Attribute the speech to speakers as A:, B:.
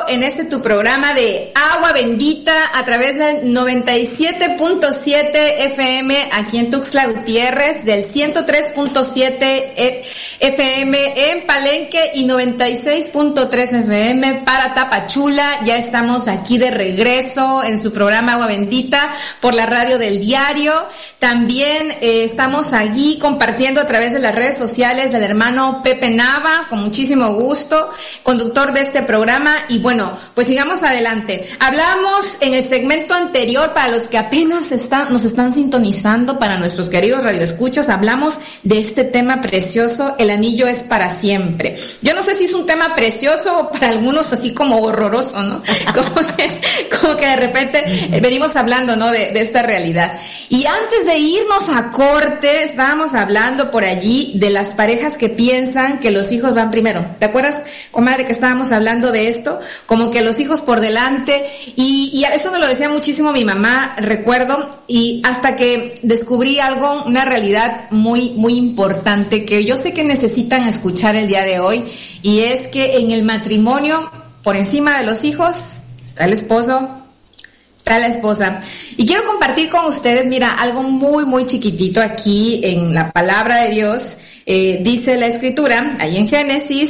A: en este tu programa de Agua Bendita a través del 97.7 FM aquí en Tuxtla Gutiérrez, del 103.7 FM en Palenque y 96.3 FM para Tapachula. Ya estamos aquí de regreso en su programa Agua Bendita por la radio del diario. También estamos allí compartiendo a través de las redes sociales del hermano Pepe Nava, con muchísimo gusto, conductor de este programa. Y bueno, pues sigamos adelante. Hablamos en el segmento anterior, para los que apenas nos están sintonizando, para nuestros queridos radioescuchas, hablamos de este tema precioso, el anillo es para siempre. Yo no sé si es un tema precioso o para algunos así como horroroso, ¿no? Como que de repente venimos hablando, ¿no? De esta realidad. Y antes de irnos a corte, estábamos hablando por allí de las parejas que piensan que los hijos van primero. ¿Te acuerdas, comadre, que estábamos hablando de esto? Como que los hijos por delante, y eso me lo decía muchísimo mi mamá, recuerdo, y hasta que descubrí algo, una realidad muy, muy importante que yo sé que necesitan escuchar el día de hoy, y es que en el matrimonio, por encima de los hijos, está el esposo, está la esposa. Y quiero compartir con ustedes, mira, algo muy, muy chiquitito aquí en la palabra de Dios. Dice la Escritura, ahí en Génesis,